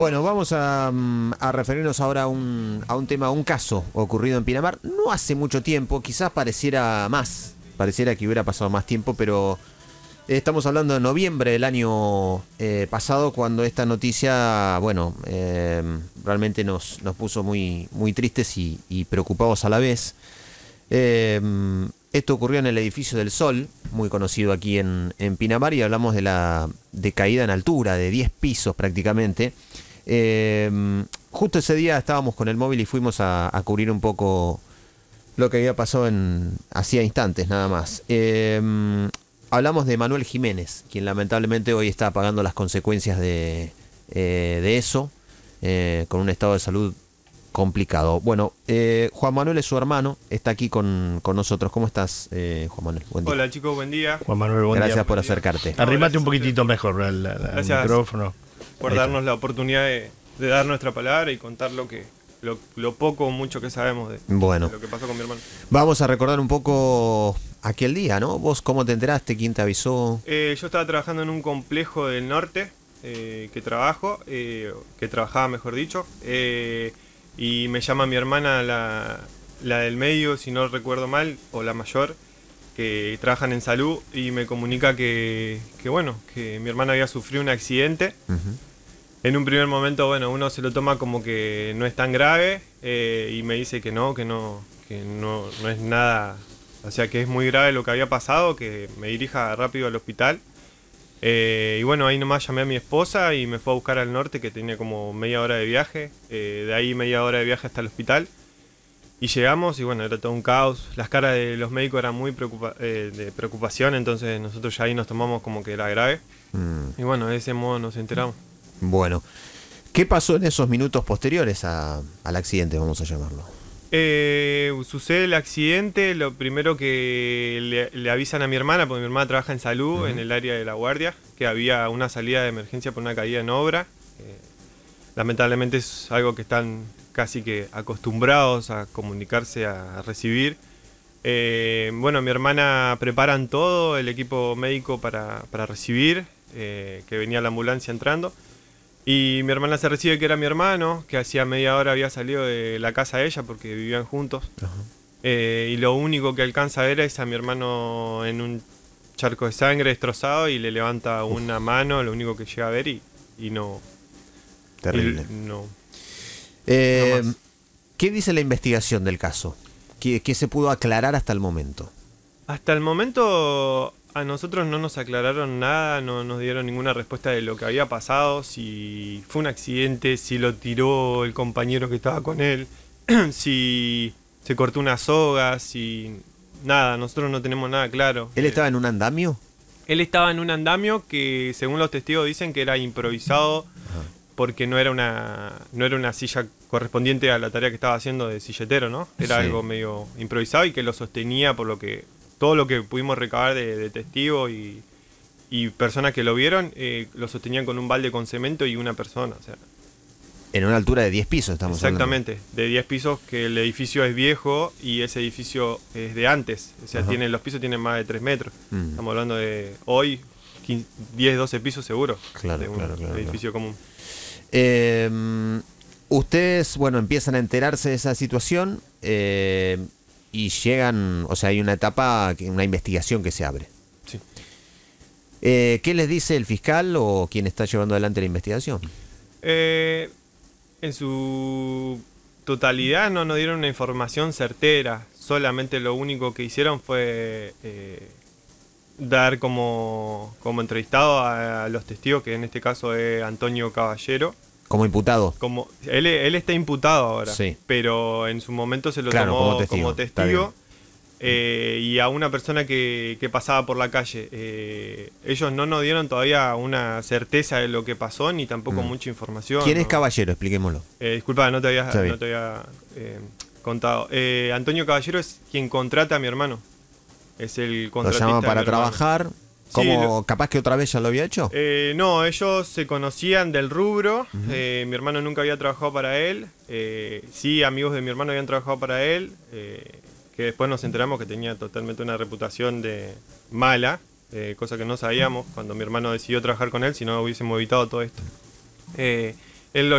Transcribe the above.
Bueno, vamos a referirnos ahora a un tema, a un caso ocurrido en Pinamar. No hace mucho tiempo, quizás pareciera que hubiera pasado más tiempo, pero estamos hablando de noviembre del año pasado, cuando esta noticia, bueno, realmente nos puso muy, muy tristes y preocupados a la vez. Esto ocurrió en el edificio del Sol, muy conocido aquí en Pinamar, y hablamos de la caída en altura, de 10 pisos prácticamente. Justo ese día estábamos con el móvil y fuimos a cubrir un poco lo que había pasado hacía instantes nada más. Hablamos de Manuel Jiménez, quien lamentablemente hoy está pagando las consecuencias de eso, con un estado de salud complicado. Bueno, Juan Manuel es su hermano, está aquí con nosotros. ¿Cómo estás, Juan Manuel? Buen día. Hola chicos, buen día. Juan Manuel, buen Gracias día. por acercarte. Arrimate un poquitito mejor al Gracias micrófono. por darnos la oportunidad de dar nuestra palabra y contar lo poco o mucho que sabemos de lo que pasó con mi hermano. Vamos a recordar un poco aquel día, ¿no? ¿Vos cómo te enteraste? ¿Quién te avisó? Yo estaba trabajando en un complejo del norte que trabajaba mejor dicho, y me llama mi hermana, la del medio, si no recuerdo mal, o la mayor, que trabajan en salud, y me comunica que mi hermana había sufrido un accidente. En un primer momento, bueno, uno se lo toma como que no es tan grave, y me dice que no es nada, o sea, que es muy grave lo que había pasado, que me dirija rápido al hospital. Y bueno, ahí nomás llamé a mi esposa y me fue a buscar al norte, que tenía como media hora de viaje, de ahí media hora de viaje hasta el hospital. Y llegamos y bueno, era todo un caos, las caras de los médicos eran muy de preocupación, entonces nosotros ya ahí nos tomamos como que era grave. Y bueno, de ese modo nos enteramos. Bueno, ¿qué pasó en esos minutos posteriores al accidente, vamos a llamarlo? Sucede el accidente, lo primero que le avisan a mi hermana, porque mi hermana trabaja en salud, en el área de la guardia, que había una salida de emergencia por una caída en obra. Lamentablemente es algo que están casi que acostumbrados a comunicarse, a recibir. Bueno, mi hermana preparan todo, el equipo médico para recibir, que venía la ambulancia entrando. Y mi hermana se recibe que era mi hermano, que hacía media hora había salido de la casa de ella porque vivían juntos. Y lo único que alcanza a ver es a mi hermano en un charco de sangre destrozado, y le levanta una mano, lo único que llega a ver, y no. Terrible. No más. ¿Qué dice la investigación del caso? ¿Qué se pudo aclarar hasta el momento? Hasta el momento a nosotros no nos aclararon nada, no nos dieron ninguna respuesta de lo que había pasado, si fue un accidente, si lo tiró el compañero que estaba con él, si se cortó una soga, si... Nada, nosotros no tenemos nada claro. ¿Él estaba en un andamio? Él estaba en un andamio que, según los testigos, dicen que era improvisado, porque no era una silla correspondiente a la tarea que estaba haciendo de silletero, ¿no? Era algo medio improvisado, y que lo sostenía por todo lo que pudimos recabar de testigos y personas que lo vieron, lo sostenían con un balde con cemento y una persona, o sea. En una altura de 10 pisos estamos Exactamente, hablando. de 10 pisos, que el edificio es viejo y ese edificio es de antes, o sea, los pisos tienen más de 3 metros. Estamos hablando de hoy, 10, 12 pisos seguro, claro, de un edificio común. Ustedes, bueno, empiezan a enterarse de esa situación, y llegan, o sea, hay una etapa, una investigación que se abre. Sí. ¿Qué les dice el fiscal o quien está llevando adelante la investigación? En su totalidad no nos dieron una información certera, solamente lo único que hicieron fue dar como entrevistado a los testigos, que en este caso es Antonio Caballero. ¿Como imputado? Él está imputado ahora, sí, pero en su momento se lo tomó como testigo. Y a una persona que pasaba por la calle. Ellos no nos dieron todavía una certeza de lo que pasó, ni tampoco mucha información. ¿Quién es Caballero? Expliquémoslo. Disculpa, no te había contado. Antonio Caballero es quien contrata a mi hermano. Es el contratista. Lo llama para trabajar. ¿Cómo? ¿Capaz que otra vez ya lo había hecho? No, ellos se conocían del rubro. Mi hermano nunca había trabajado para él. Sí, amigos de mi hermano habían trabajado para él. Que después nos enteramos que tenía totalmente una reputación de mala, cosa que no sabíamos cuando mi hermano decidió trabajar con él, si no hubiésemos evitado todo esto. Él